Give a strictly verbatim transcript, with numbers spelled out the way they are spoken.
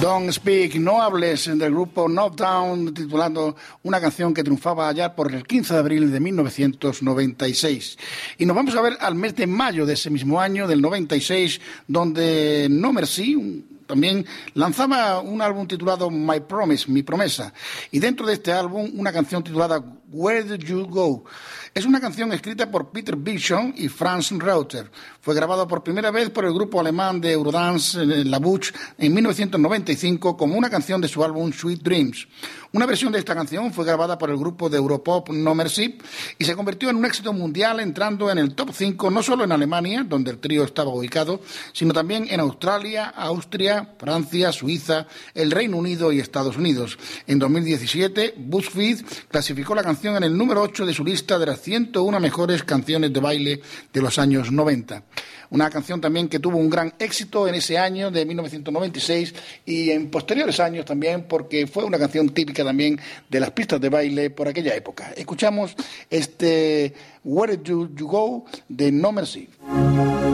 Don't Speak, no hables, del grupo Knockdown, titulando una canción que triunfaba allá por el quince de abril de mil novecientos noventa y seis. Y nos vamos a ver al mes de mayo de ese mismo año, del noventa y seis, donde No Mercy también lanzaba un álbum titulado My Promise, Mi Promesa, y dentro de este álbum una canción titulada Where Did You Go. Es una canción escrita por Peter Bichon y Franz Reuter. Fue grabado por primera vez por el grupo alemán de Eurodance La Bouche en mil novecientos noventa y cinco como una canción de su álbum Sweet Dreams. Una versión de esta canción fue grabada por el grupo de Europop No Mercy y se convirtió en un éxito mundial, entrando en el top cinco no solo en Alemania, donde el trío estaba ubicado, sino también en Australia, Austria, Francia, Suiza, el Reino Unido y Estados Unidos. En dos mil diecisiete, BuzzFeed clasificó la canción en el número ocho de su lista de las ciento uno mejores canciones de baile de los años noventa. Una canción también que tuvo un gran éxito en ese año de mil novecientos noventa y seis y en posteriores años también, porque fue una canción típica también de las pistas de baile por aquella época. Escuchamos este Where Did You Go de No Mercy.